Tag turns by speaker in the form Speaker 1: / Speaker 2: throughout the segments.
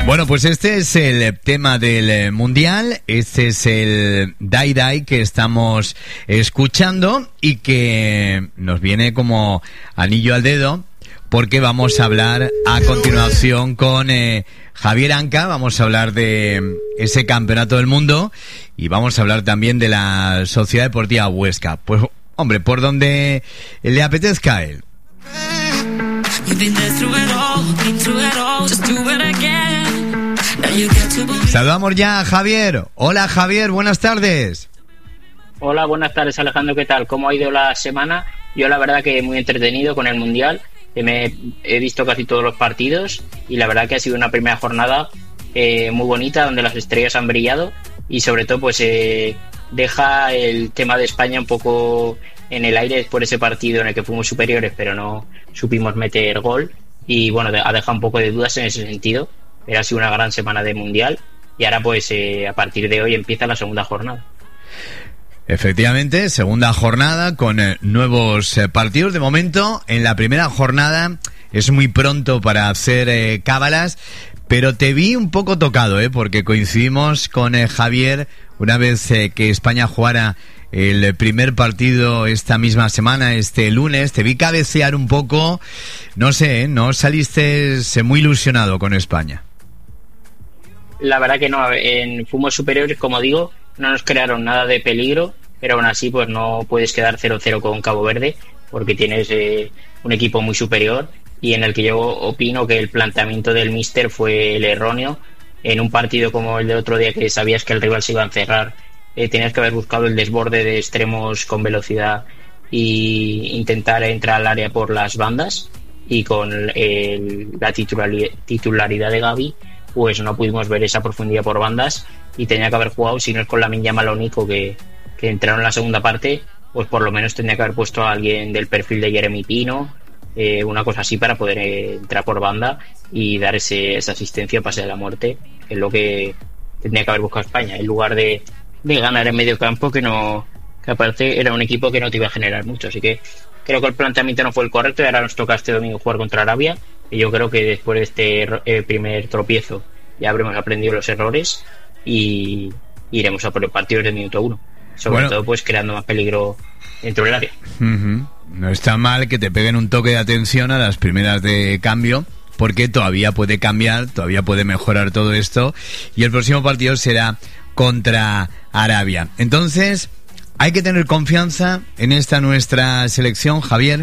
Speaker 1: Bueno, pues este es el tema del Mundial, este es el Dai Dai que estamos escuchando y que nos viene como anillo al dedo porque vamos a hablar a continuación con Javier Anca, vamos a hablar de ese campeonato del mundo y vamos a hablar también de la Sociedad Deportiva Huesca. Pues, hombre, por donde le apetezca a él. Saludamos ya a Javier. Hola Javier, buenas tardes.
Speaker 2: Hola, buenas tardes Alejandro, ¿qué tal? ¿Cómo ha ido la semana? Yo la verdad que muy entretenido con el Mundial, he visto casi todos los partidos y la verdad que ha sido una primera jornada muy bonita donde las estrellas han brillado y sobre todo pues deja el tema de España un poco en el aire por ese partido en el que fuimos superiores pero no supimos meter gol y bueno, ha dejado un poco de dudas en ese sentido, pero ha sido una gran semana de Mundial y ahora pues a partir de hoy empieza la segunda jornada.
Speaker 1: Efectivamente, segunda jornada con nuevos partidos. De momento, en la primera jornada es muy pronto para hacer cábalas, pero te vi un poco tocado, porque coincidimos con Javier una vez que España jugara el primer partido esta misma semana, este lunes. Te vi cabecear un poco, no sé, no saliste muy ilusionado con España.
Speaker 2: La verdad que no, fuimos superiores, como digo, no nos crearon nada de peligro, pero aún así pues no puedes quedar 0-0 con Cabo Verde porque tienes un equipo muy superior y en el que yo opino que el planteamiento del míster fue el erróneo. En un partido como el de otro día que sabías que el rival se iba a encerrar, tenías que haber buscado el desborde de extremos con velocidad e intentar entrar al área por las bandas y con la titularidad de Gavi pues no pudimos ver esa profundidad por bandas y tenía que haber jugado, si no es con Lamine Yamal o Nico que entraron en la segunda parte, pues por lo menos tendría que haber puesto a alguien del perfil de Jeremy Pino, una cosa así para poder entrar por banda y dar esa asistencia pase de la muerte, que es lo que tendría que haber buscado España, en lugar de ganar en medio campo, que aparte era un equipo que no te iba a generar mucho. Así que creo que el planteamiento no fue el correcto y ahora nos toca este domingo jugar contra Arabia y yo creo que después de este primer tropiezo ya habremos aprendido los errores y iremos a por los partidos del minuto 1. Sobre todo pues creando más peligro dentro del área.
Speaker 1: No está mal que te peguen un toque de atención a las primeras de cambio, porque todavía puede cambiar, todavía puede mejorar todo esto, y el próximo partido será contra Arabia. Entonces, ¿hay que tener confianza en esta nuestra selección, Javier?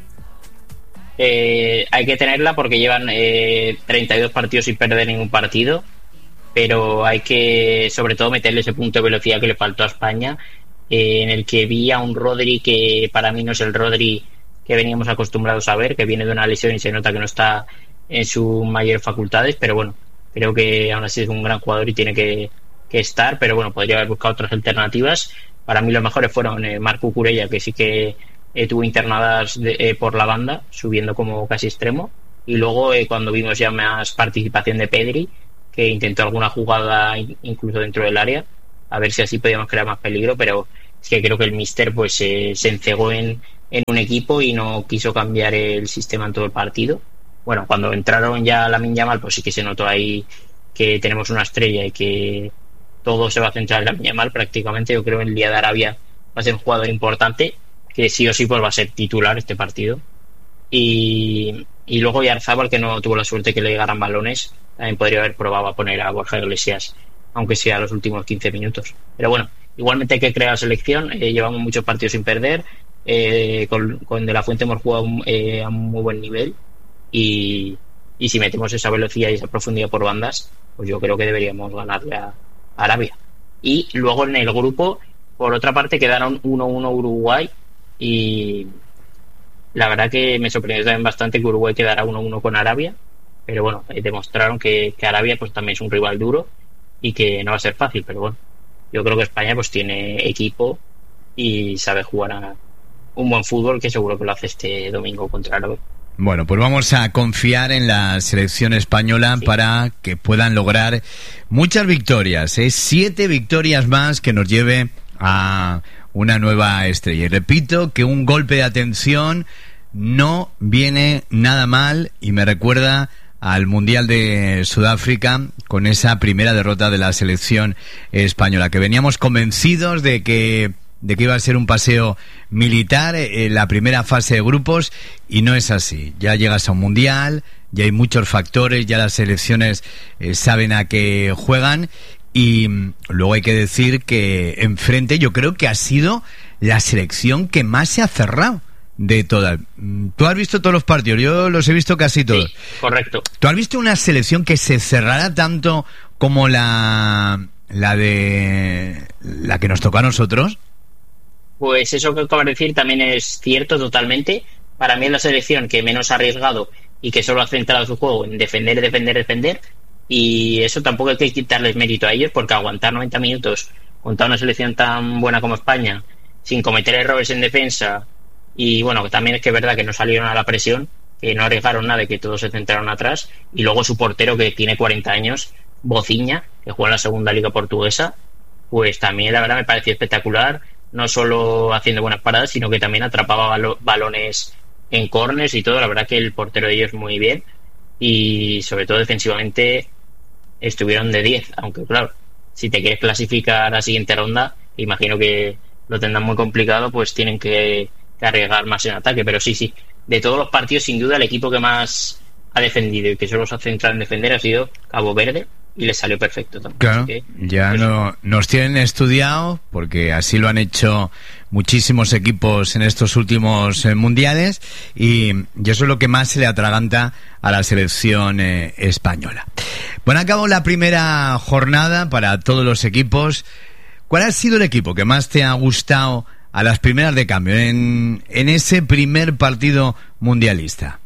Speaker 2: Hay que tenerla porque llevan 32 partidos sin perder ningún partido, pero hay que sobre todo meterle ese punto de velocidad que le faltó a España, en el que vi a un Rodri que para mí no es el Rodri que veníamos acostumbrados a ver, que viene de una lesión y se nota que no está en sus mayores facultades, pero bueno, creo que aún así es un gran jugador y tiene que estar, pero bueno, podría haber buscado otras alternativas. Para mí los mejores fueron Marco Cucurella, que sí que tuvo internadas por la banda, subiendo como casi extremo, y luego cuando vimos ya más participación de Pedri, que intentó alguna jugada incluso dentro del área, a ver si así podíamos crear más peligro, pero es que creo que el míster pues se encegó en un equipo y no quiso cambiar el sistema en todo el partido. Bueno, cuando entraron ya Lamine Yamal, pues sí que se notó ahí que tenemos una estrella y que todo se va a centrar en Lamine Yamal prácticamente. Yo creo que el día de Arabia va a ser un jugador importante, que sí o sí pues va a ser titular este partido. Y luego Yarzábal, que no tuvo la suerte que le llegaran balones, también podría haber probado a poner a Borja Iglesias, aunque sea los últimos 15 minutos. Pero bueno, igualmente hay que crear la selección. Llevamos muchos partidos sin perder. Con De La Fuente hemos jugado a un muy buen nivel. Y si metemos esa velocidad y esa profundidad por bandas, pues yo creo que deberíamos ganarle a Arabia. Y luego en el grupo, por otra parte, quedaron 1-1 Uruguay. Y la verdad que me sorprendió también bastante que Uruguay quedara 1-1 con Arabia. Pero bueno, demostraron que Arabia pues también es un rival duro y que no va a ser fácil, pero bueno, yo creo que España pues tiene equipo y sabe jugar a un buen fútbol, que seguro que lo hace este domingo contra Arabia.
Speaker 1: Bueno, pues vamos a confiar en la selección española, sí, para que puedan lograr muchas victorias, 7 victorias más que nos lleve a una nueva estrella. Y repito que un golpe de atención no viene nada mal y me recuerda al Mundial de Sudáfrica con esa primera derrota de la selección española, que veníamos convencidos de que iba a ser un paseo militar en la primera fase de grupos, y no es así. Ya llegas a un Mundial, ya hay muchos factores, ya las selecciones saben a qué juegan, y luego hay que decir que enfrente yo creo que ha sido la selección que más se ha cerrado de todas. Tú has visto todos los partidos, yo los he visto casi todos.
Speaker 2: Sí, correcto.
Speaker 1: ¿Tú has visto una selección que se cerrara tanto como la de la que nos tocó a nosotros?
Speaker 2: Pues eso que acabas de decir también es cierto totalmente. Para mí es la selección que menos ha arriesgado y que solo ha centrado su juego en defender, defender, defender. Y eso tampoco hay que quitarles mérito a ellos, porque aguantar 90 minutos contra una selección tan buena como España, sin cometer errores en defensa, y bueno, que también es que es verdad que no salieron a la presión, que no arriesgaron nada y que todos se centraron atrás. Y luego su portero, que tiene 40 años, Bociña, que juega en la segunda liga portuguesa, pues también la verdad me pareció espectacular. No solo haciendo buenas paradas, sino que también atrapaba balones en córners y todo. La verdad que el portero de ellos muy bien, y sobre todo defensivamente estuvieron de 10, aunque claro, si te quieres clasificar a la siguiente ronda, imagino que lo tendrán muy complicado, pues tienen que arriesgar más en ataque. Pero sí, de todos los partidos, sin duda el equipo que más ha defendido y que solo se ha centrado en defender ha sido Cabo Verde, y les salió perfecto también.
Speaker 1: Claro, ya no, nos tienen estudiado, porque así lo han hecho muchísimos equipos en estos últimos mundiales, y eso es lo que más se le atraganta a la selección española. Bueno, acabó la primera jornada para todos los equipos. ¿Cuál ha sido el equipo que más te ha gustado a las primeras de cambio en ese primer partido mundialista?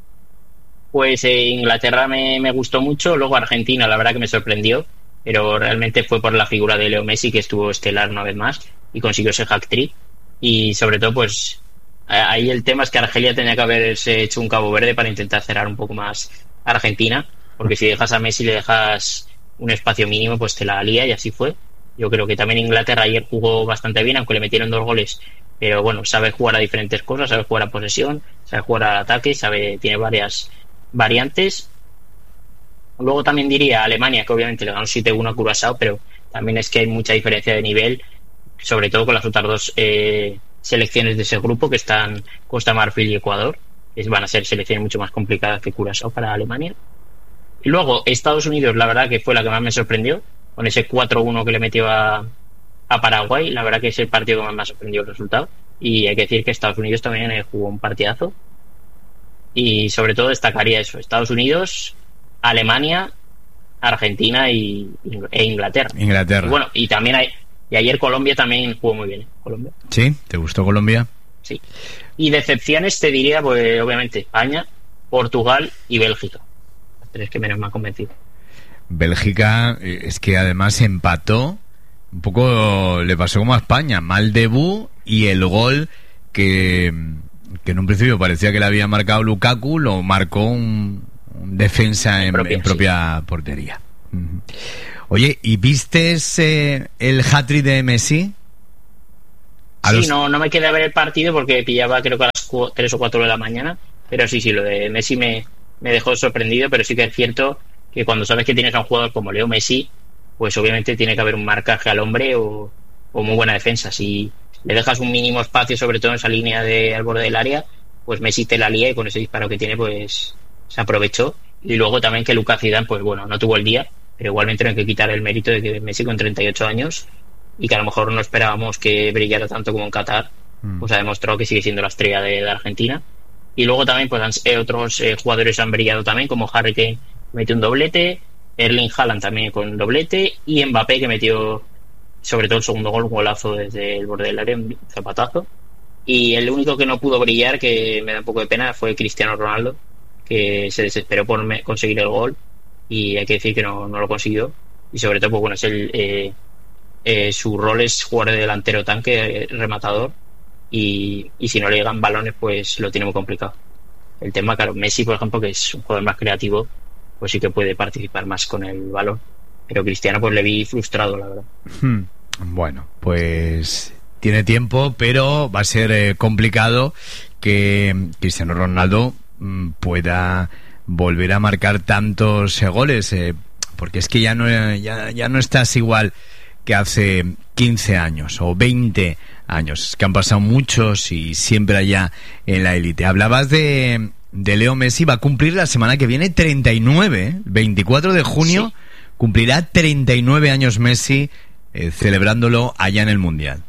Speaker 2: Pues Inglaterra me gustó mucho, luego Argentina la verdad que me sorprendió, pero realmente fue por la figura de Leo Messi, que estuvo estelar una vez más y consiguió ese hat-trick. Y sobre todo pues ahí el tema es que Argelia tenía que haberse hecho un Cabo Verde para intentar cerrar un poco más a Argentina, porque si dejas a Messi, le dejas un espacio mínimo, pues te la lía, y así fue. Yo creo que también Inglaterra ayer jugó bastante bien, aunque le metieron 2 goles, pero bueno, sabe jugar a diferentes cosas, sabe jugar a posesión, sabe jugar al ataque, tiene varias variantes. Luego también diría Alemania, que obviamente le ganó 7-1 a Curazao, pero también es que hay mucha diferencia de nivel, sobre todo con las otras dos selecciones de ese grupo, que están Costa Marfil y Ecuador, que van a ser selecciones mucho más complicadas que Curazao para Alemania. Y luego Estados Unidos, la verdad que fue la que más me sorprendió, con ese 4-1 que le metió a Paraguay. La verdad que es el partido que más me ha sorprendido el resultado, y hay que decir que Estados Unidos también jugó un partidazo. Y sobre todo destacaría eso: Estados Unidos, Alemania, Argentina e Inglaterra. Y bueno, y también ayer Colombia también jugó muy bien, Colombia.
Speaker 1: ¿Sí? ¿Te gustó Colombia?
Speaker 2: Sí. Y decepciones te diría, pues obviamente España, Portugal y Bélgica. Las 3 que menos me han convencido.
Speaker 1: Bélgica es que además empató, un poco le pasó como a España, mal debut, y el gol que en un principio parecía que le había marcado Lukaku, lo marcó un defensa en propia portería. Oye, ¿y vistes el hat-trick de Messi?
Speaker 2: Sí, no me quedé a ver el partido porque pillaba creo que a las 3 o 4 de la mañana, pero sí, lo de Messi me dejó sorprendido. Pero sí que es cierto que cuando sabes que tienes a un jugador como Leo Messi, pues obviamente tiene que haber un marcaje al hombre o muy buena defensa. Si le dejas un mínimo espacio, sobre todo en esa línea al borde del área, pues Messi te la lía, y con ese disparo que tiene pues se aprovechó. Y luego también que Lucas Zidane, pues bueno, no tuvo el día, pero igualmente no hay que quitar el mérito de que Messi, con 38 años, y que a lo mejor no esperábamos que brillara tanto como en Qatar, pues ha demostrado que sigue siendo la estrella de Argentina. Y luego también pues otros jugadores han brillado también, como Harry Kane, metió un doblete, Erling Haaland también con un doblete, y Mbappé, que metió sobre todo el segundo gol, un golazo desde el borde del área, un zapatazo. Y el único que no pudo brillar, que me da un poco de pena, fue Cristiano Ronaldo, que se desesperó por conseguir el gol, y hay que decir que no lo consiguió. Y sobre todo, pues bueno, es su rol es jugar de delantero tanque, rematador, y si no le llegan balones, pues lo tiene muy complicado. El tema, claro, Messi, por ejemplo, que es un jugador más creativo, pues sí que puede participar más con el balón, pero Cristiano pues le vi frustrado, la verdad.
Speaker 1: Bueno, pues tiene tiempo, pero va a ser complicado que Cristiano Ronaldo pueda volver a marcar tantos goles, porque es que ya no estás igual que hace 15 años o 20 años, es que han pasado muchos y siempre allá en la élite. Hablabas de Leo Messi, va a cumplir la semana que viene 39, 24 de junio, sí. Cumplirá 39 años Messi, celebrándolo allá en el Mundial.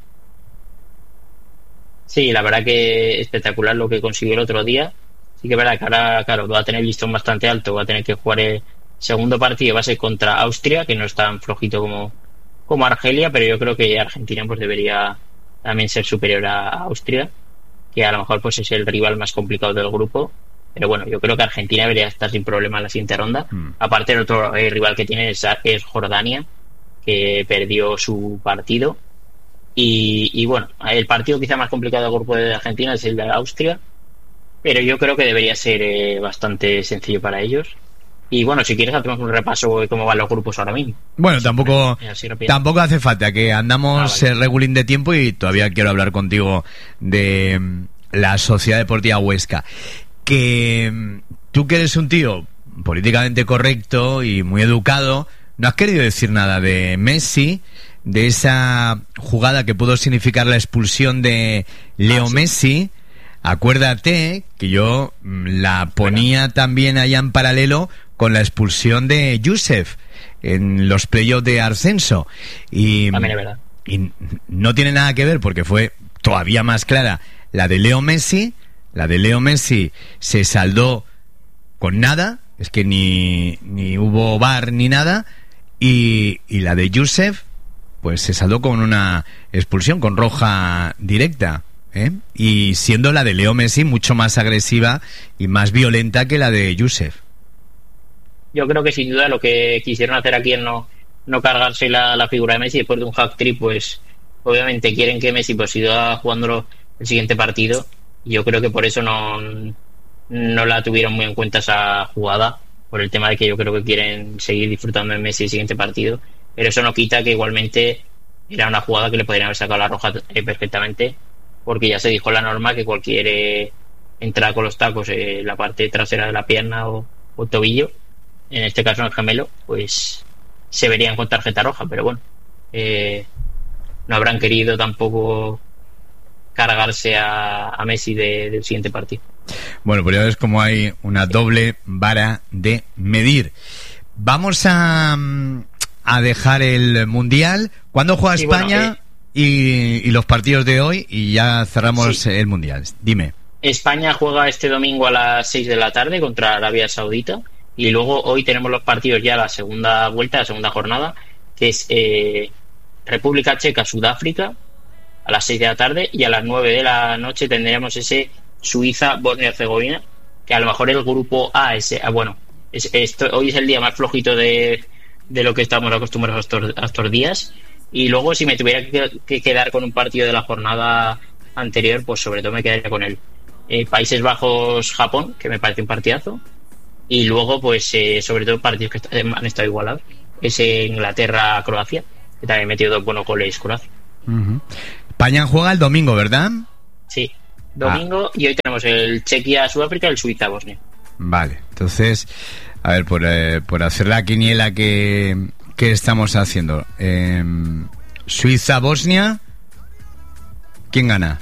Speaker 2: Sí, la verdad que espectacular lo que consiguió el otro día. Sí que es verdad que ahora, claro, va a tener listón bastante alto, va a tener que jugar el segundo partido, va a ser contra Austria, que no es tan flojito como Argelia, pero yo creo que Argentina pues debería también ser superior a Austria, que a lo mejor pues es el rival más complicado del grupo. Pero bueno, yo creo que Argentina debería estar sin problema en la siguiente ronda. Aparte, el otro rival que tiene es Jordania, que perdió su partido. Y bueno, el partido quizá más complicado del grupo de Argentina es el de Austria, pero yo creo que debería ser bastante sencillo para ellos. Y bueno, si quieres hacemos un repaso de cómo van los grupos ahora mismo.
Speaker 1: Bueno, tampoco hace falta, que andamos regulín de tiempo y todavía quiero hablar contigo de la Sociedad Deportiva Huesca. Que tú, que eres un tío políticamente correcto y muy educado, no has querido decir nada de Messi, de esa jugada que pudo significar la expulsión de Leo Messi. Acuérdate que yo la ponía también allá en paralelo con la expulsión de Youssef en los playoffs de ascenso. Y
Speaker 2: también es verdad.
Speaker 1: Y no tiene nada que ver, porque fue todavía más clara la de Leo Messi. La de Leo Messi se saldó con nada, es que ni hubo VAR ni nada, y la de Youssef pues se saldó con una expulsión, con roja directa, y siendo la de Leo Messi mucho más agresiva y más violenta que la de Youssef.
Speaker 2: Yo creo que sin duda lo que quisieron hacer aquí es no cargarse la figura de Messi después de un hack trick, pues obviamente quieren que Messi pues siga jugándolo el siguiente partido. Yo creo que por eso no la tuvieron muy en cuenta esa jugada, por el tema de que yo creo que quieren seguir disfrutando de Messi el siguiente partido, pero eso no quita que igualmente era una jugada que le podrían haber sacado la roja perfectamente, porque ya se dijo la norma que cualquier entrada con los tacos en la parte trasera de la pierna o tobillo, en este caso en el gemelo, pues se verían con tarjeta roja, pero bueno, no habrán querido tampoco cargarse a Messi del siguiente partido.
Speaker 1: Bueno, pues ya ves cómo hay una doble vara de medir. Vamos a dejar el Mundial. ¿Cuándo juega España? Bueno, y los partidos de hoy, y ya cerramos el Mundial. Dime.
Speaker 2: España juega este domingo a las 6 de la tarde contra Arabia Saudita, y luego hoy tenemos los partidos ya, la segunda vuelta, la segunda jornada, que es República Checa, Sudáfrica, a las 6 de la tarde, y a las 9 de la noche tendremos ese Suiza, Bosnia-Herzegovina, que a lo mejor el grupo A hoy es el día más flojito de lo que estamos acostumbrados a estos días. Y luego, si me tuviera que quedar con un partido de la jornada anterior, pues sobre todo me quedaría con el Países Bajos-Japón, que me parece un partidazo. Y luego, pues sobre todo partidos que han estado igualados, es Inglaterra-Croacia, que también metió 2 buenos goles Croacia.
Speaker 1: España juega el domingo, ¿verdad?
Speaker 2: Sí, domingo, y hoy tenemos el Chequia-Sudáfrica y el Suiza-Bosnia.
Speaker 1: Vale, entonces, a ver, por hacer la quiniela que estamos haciendo, Suiza-Bosnia, ¿quién gana?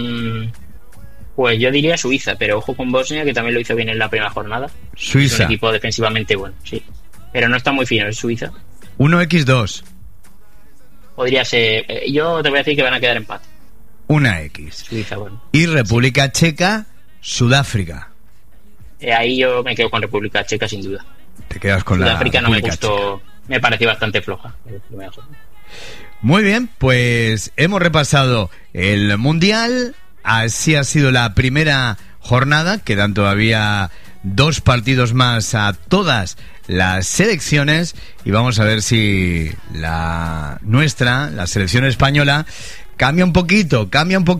Speaker 2: Pues yo diría Suiza, pero ojo con Bosnia, que también lo hizo bien en la primera jornada.
Speaker 1: Suiza.
Speaker 2: Es un equipo defensivamente bueno, sí, pero no está muy fino, es Suiza.
Speaker 1: 1x2.
Speaker 2: Podría ser. Yo te voy a decir que van a quedar empate.
Speaker 1: 1x.
Speaker 2: Suiza, bueno.
Speaker 1: Y República Checa, Sudáfrica.
Speaker 2: Ahí yo me quedo con República Checa sin duda.
Speaker 1: Te quedas con
Speaker 2: Sudáfrica,
Speaker 1: la
Speaker 2: no me gustó, Checa. Me pareció bastante floja.
Speaker 1: Muy bien, pues hemos repasado el Mundial. Así ha sido la primera jornada. Quedan todavía 2 partidos más a todas las selecciones, y vamos a ver si la selección española cambia un poquito,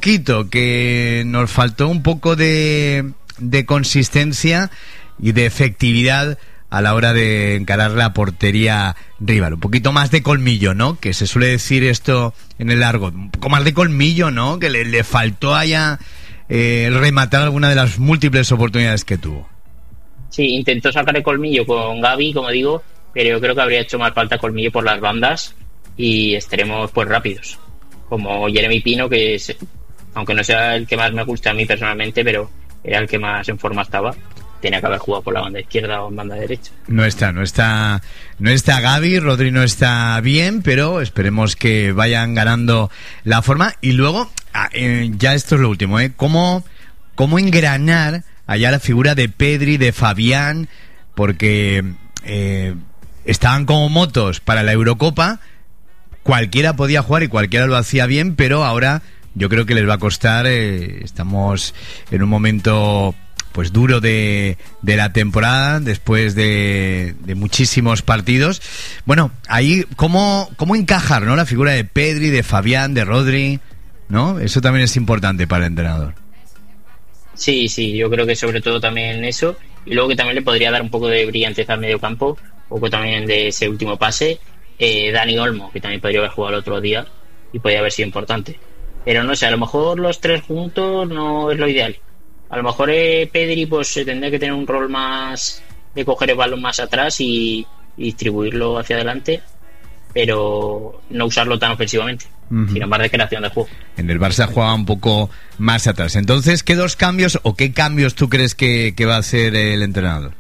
Speaker 1: que nos faltó un poco de consistencia y de efectividad a la hora de encarar la portería rival. Un poquito más de colmillo, ¿no? Que se suele decir esto en el argot. Un poco más de colmillo, ¿no? Que le faltó allá rematar alguna de las múltiples oportunidades que tuvo.
Speaker 2: Sí, intentó sacar el colmillo con Gavi, como digo, pero yo creo que habría hecho más falta colmillo por las bandas y estaremos pues rápidos. Como Jeremy Pino, que es, aunque no sea el que más me gusta a mí personalmente, pero era el que más en forma estaba. Tenía que haber jugado por la banda izquierda o en banda derecha.
Speaker 1: No está Gavi, Rodri no está bien, pero esperemos que vayan ganando la forma. Y luego, ya esto es lo último, ¿Cómo engranar allá la figura de Pedri, de Fabián? Porque estaban como motos para la Eurocopa, cualquiera podía jugar y cualquiera lo hacía bien, pero ahora yo creo que les va a costar. Estamos en un momento pues duro de la temporada, después de muchísimos partidos. Bueno, ahí cómo encajar, ¿no? La figura de Pedri, de Fabián, de Rodri, ¿no? Eso también es importante para el entrenador.
Speaker 2: Sí, yo creo que sobre todo también eso, y luego que también le podría dar un poco de brillantez al medio campo, un poco también de ese último pase, Dani Olmo, que también podría haber jugado el otro día y podría haber sido importante. Pero no sé, a lo mejor los tres juntos no es lo ideal. A lo mejor Pedri pues tendría que tener un rol más de coger el balón más atrás y distribuirlo hacia adelante, pero no usarlo tan ofensivamente, sino más de creación de juego.
Speaker 1: En el Barça jugaba un poco más atrás. Entonces, ¿qué dos cambios o qué cambios tú crees que va a hacer el entrenador?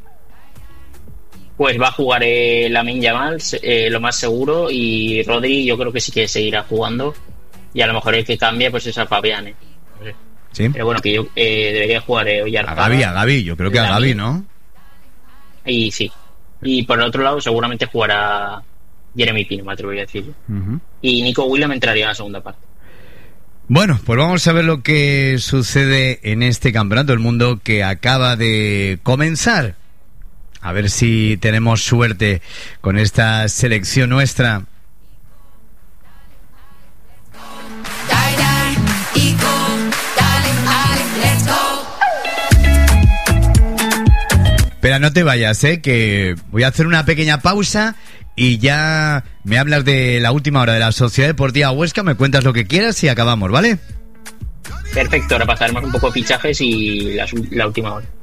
Speaker 2: Pues va a jugar Lamine Yamal, lo más seguro, y Rodri yo creo que sí que seguirá jugando, y a lo mejor el que cambia pues es a Fabián, no sé.
Speaker 1: ¿Sí?
Speaker 2: Pero bueno, que yo debería jugar
Speaker 1: Oyarzabal. A Gavi, yo creo que a Gavi, ¿no?
Speaker 2: Y sí. Y por el otro lado seguramente jugará Jeremy Pino, me atrevería a decirlo. Y Nico Williams entraría en la segunda parte.
Speaker 1: Bueno, pues vamos a ver lo que sucede en este campeonato del mundo que acaba de comenzar. A ver si tenemos suerte con esta selección nuestra. Pero no te vayas, que voy a hacer una pequeña pausa y ya me hablas de la última hora de la Sociedad Deportiva Huesca, me cuentas lo que quieras y acabamos, ¿vale?
Speaker 2: Perfecto, ahora pasaremos un poco de fichajes y la última hora.